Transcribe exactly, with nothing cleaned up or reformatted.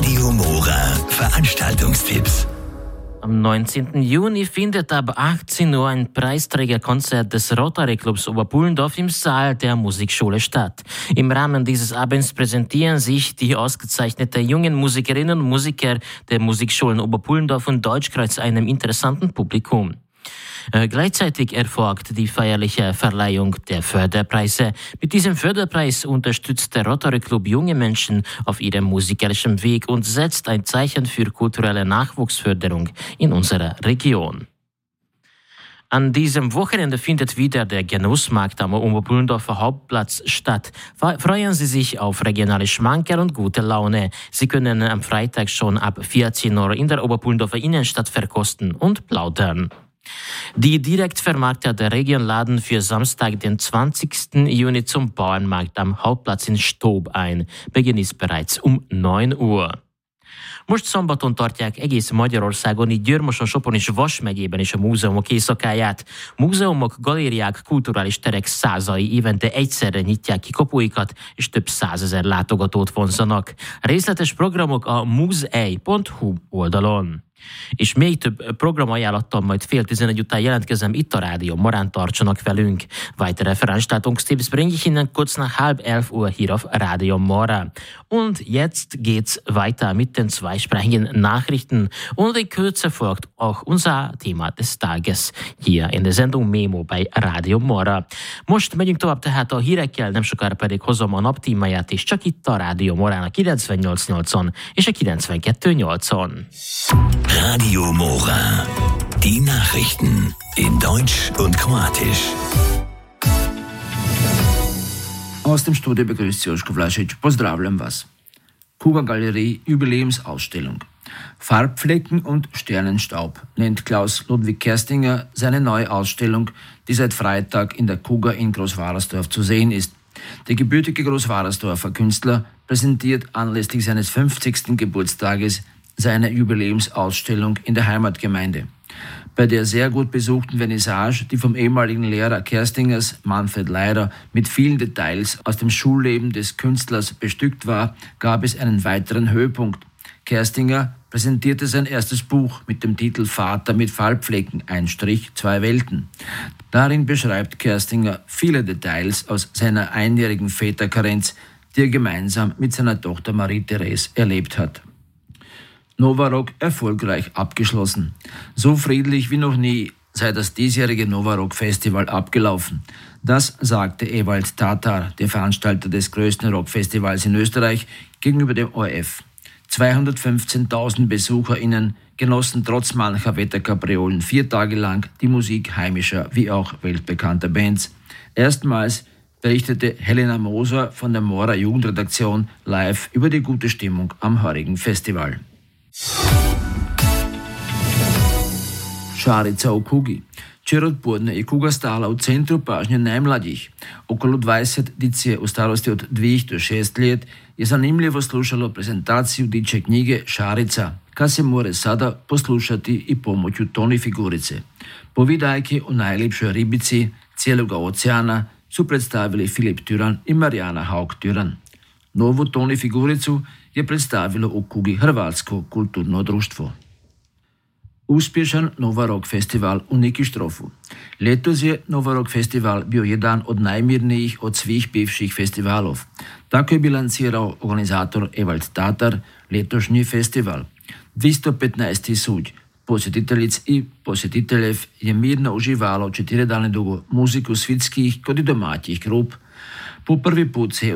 Radio Mora Veranstaltungstipps. Am neunzehnten Juni findet ab achtzehn Uhr ein Preisträgerkonzert des Rotary Clubs Oberpullendorf im Saal der Musikschule statt. Im Rahmen dieses Abends präsentieren sich die ausgezeichneten jungen Musikerinnen und Musiker der Musikschulen Oberpullendorf und Deutschkreuz einem interessanten Publikum. Äh, gleichzeitig erfolgt die feierliche Verleihung der Förderpreise. Mit diesem Förderpreis unterstützt der Rotary Club junge Menschen auf ihrem musikalischen Weg und setzt ein Zeichen für kulturelle Nachwuchsförderung in unserer Region. An diesem Wochenende findet wieder der Genussmarkt am Oberpullendorfer Hauptplatz statt. Freuen Sie sich auf regionale Schmankerl und gute Laune. Sie können am Freitag schon ab vierzehn Uhr in der Oberpullendorfer Innenstadt verkosten und plaudern. Die Direktvermarkter der Region laden für Samstag, den zwanzigsten Juni zum Bauernmarkt am Hauptplatz in Stob ein. Beginn ist bereits um neun Uhr. Most szombaton tartják egész Magyarországon, így Győr-Moson-Sopron és Vas megyében is a múzeumok éjszakáját. Múzeumok, galériák, kulturális terek százai évente egyszerre nyitják ki kapuikat, és több százezer látogatót vonzanak. Részletes programok a muzei pont hu oldalon. És még több programajánlattal majd fél tizenegy után jelentkezem itt a Rádió Morán, tartsanak velünk. Weitere Veranstaltungstipps bringe ich Ihnen kurz nach halb elf Uhr hier auf Radio Mora. Und jetzt geht's weiter mit den zweisprachigen Nachrichten. Und in Kürze folgt auch unser Thema des Tages hier in der Sendung Memo bei Radio Mora. Most megyünk tovább tehát a hírekkel, nem sokára pedig hozom a naptímáját, és csak itt a Rádió Morán a kilencvennyolc nyolcon és a kilencvenkettő nyolcon. Radio Mora. Die Nachrichten in Deutsch und Kroatisch. Aus dem Studio begrüßt Sie Joško Vlašić. Pozdravljam vas. Kuga Galerie Jubiläumsausstellung. Farbflecken und Sternenstaub nennt Klaus Ludwig Kerstinger seine neue Ausstellung, die seit Freitag in der Kuga in Großwarersdorf zu sehen ist. Der gebürtige Großwarersdorfer Künstler präsentiert anlässlich seines fünfzigsten Geburtstages seine Jubiläumsausstellung in der Heimatgemeinde. Bei der sehr gut besuchten Vernissage, die vom ehemaligen Lehrer Kerstingers, Manfred Leider, mit vielen Details aus dem Schulleben des Künstlers bestückt war, gab es einen weiteren Höhepunkt. Kerstinger präsentierte sein erstes Buch mit dem Titel Vater mit Farbflecken, ein Strich, zwei Welten. Darin beschreibt Kerstinger viele Details aus seiner einjährigen Väterkarenz, die er gemeinsam mit seiner Tochter Marie-Therese erlebt hat. Novarock erfolgreich abgeschlossen. So friedlich wie noch nie sei das diesjährige Novarock Festival abgelaufen. Das sagte Ewald Tatar, der Veranstalter des größten Rockfestivals in Österreich, gegenüber dem O R F. zweihundertfünfzehntausend BesucherInnen genossen trotz mancher Wetterkapriolen vier Tage lang die Musik heimischer wie auch weltbekannter Bands. Erstmals berichtete Helena Moser von der Mora Jugendredaktion live über die gute Stimmung am heurigen Festival. Šarica u Kugi. Včeraj odpoledne je Kuga stala u centru pažnje najmlađih. Okolo dvajset dice u starosti od dvije do šest let je zanimljivo slušalo prezentaciju dječje knjige Šarica, kad se more sada poslušati i pomoću toni figurice. Povidajke o najljepšoj ribici cijeloga oceana su predstavili Filip Tyran i Marijana Haug-Tyran. Novu toni figuricu je predstavilo u Kugi Hrvatsko kulturno društvo. Uspješan Novarock festival u Nikištrofu. Letos je Novarock festival bio jedan od najmirnijih od svih bivših festivalov. Tako je bilancirao organizator Ewald Tatar letošnji festival. dvesto petnaest tisoč posjetiteljic i posjetiteljev je mirno uživalo četiri dane dugo muziku svitskih kot i domaćih grup. Po prvi put se je